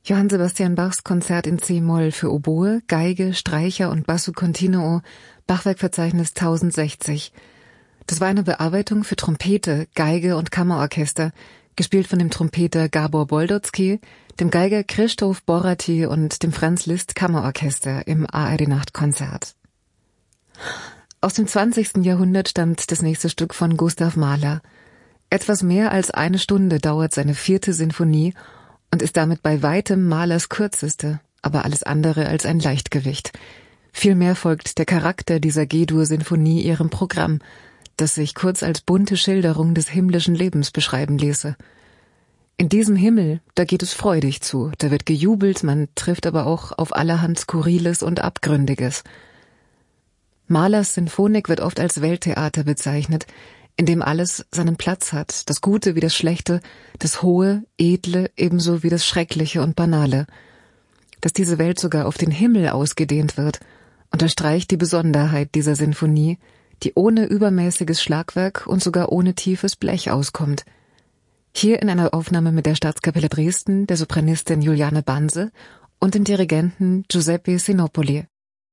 Johann Sebastian Bachs Konzert in c-Moll für Oboe, Geige, Streicher und Basso Continuo, Bachwerkverzeichnis 1060. Das war eine Bearbeitung für Trompete, Geige und Kammerorchester, gespielt von dem Trompeter Gabor Boldotzky, dem Geiger Krzysztof Boraty und dem Franz Liszt Kammerorchester im ARD-Nachtkonzert. Aus dem 20. Jahrhundert stammt das nächste Stück von Gustav Mahler. Etwas mehr als 1 Stunde dauert seine 4. Sinfonie und ist damit bei weitem Mahlers kürzeste, aber alles andere als ein Leichtgewicht. Vielmehr folgt der Charakter dieser G-Dur-Sinfonie ihrem Programm, das sich kurz als bunte Schilderung des himmlischen Lebens beschreiben ließe. In diesem Himmel, da geht es freudig zu, da wird gejubelt, man trifft aber auch auf allerhand Skurriles und Abgründiges. Mahlers Sinfonik wird oft als Welttheater bezeichnet, in dem alles seinen Platz hat, das Gute wie das Schlechte, das Hohe, Edle ebenso wie das Schreckliche und Banale. Dass diese Welt sogar auf den Himmel ausgedehnt wird, unterstreicht die Besonderheit dieser Sinfonie, die ohne übermäßiges Schlagwerk und sogar ohne tiefes Blech auskommt. Hier in einer Aufnahme mit der Staatskapelle Dresden, der Sopranistin Juliane Banse und dem Dirigenten Giuseppe Sinopoli.